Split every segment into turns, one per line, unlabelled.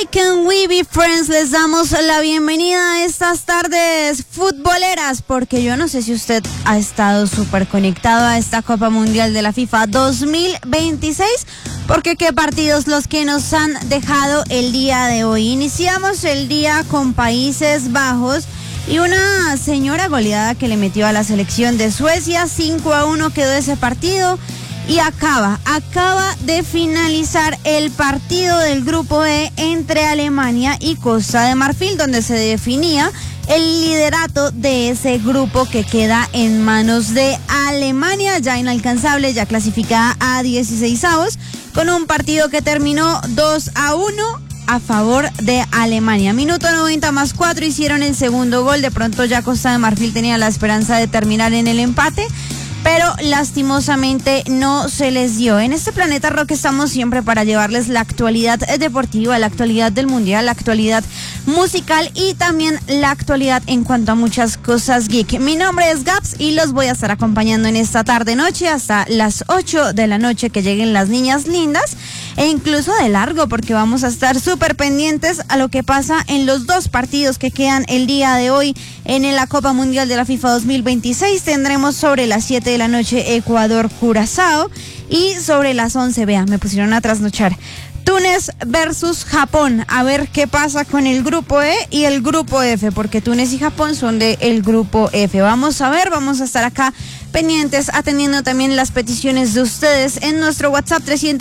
Can We Be Friends? Les damos la bienvenida a estas tardes futboleras, porque yo no sé si usted ha estado súper conectado a esta Copa Mundial de la FIFA 2026, porque qué partidos los que nos han dejado el día de hoy. Iniciamos el día con Países Bajos y una señora goleada que le metió a la selección de Suecia. 5-1 quedó ese partido. Y acaba de finalizar el partido del grupo E entre Alemania y Costa de Marfil, donde se definía el liderato de ese grupo que queda en manos de Alemania, ya inalcanzable, ya clasificada a 16avos, con un partido que terminó 2-1 a favor de Alemania. Minuto 90+4 hicieron el segundo gol. De pronto ya Costa de Marfil tenía la esperanza de terminar en el empate, pero lastimosamente no se les dio. En este Planeta Rock estamos siempre para llevarles la actualidad deportiva, la actualidad del mundial, la actualidad musical y también la actualidad en cuanto a muchas cosas geek. Mi nombre es Gaps y los voy a estar acompañando en esta tarde-noche hasta las 8 de la noche que lleguen las niñas lindas, e incluso de largo, porque vamos a estar súper pendientes a lo que pasa en los dos partidos que quedan el día de hoy en la Copa Mundial de la FIFA 2026. Tendremos sobre las 7 de la noche Ecuador-Curazao y sobre las 11, vean, me pusieron a trasnochar, Túnez versus Japón. A ver qué pasa con el grupo E y el grupo F, porque Túnez y Japón son del grupo F. Vamos a ver, vamos a estar acá pendientes, atendiendo también las peticiones de ustedes en nuestro WhatsApp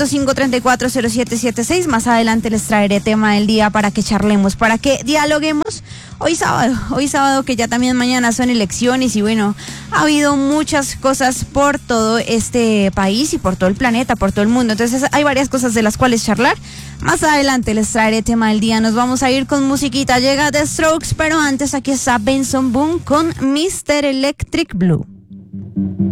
305-340776. Más adelante les traeré tema del día para que charlemos, para que dialoguemos. Hoy sábado que ya también mañana son elecciones y bueno, ha habido muchas cosas por todo este país y por todo el planeta, por todo el mundo. Entonces hay varias cosas de las cuales charlar. Más adelante les traeré tema del día. Nos vamos a ir con musiquita. Llega The Strokes, pero antes aquí está Benson Boone con Mr. Electric Blue.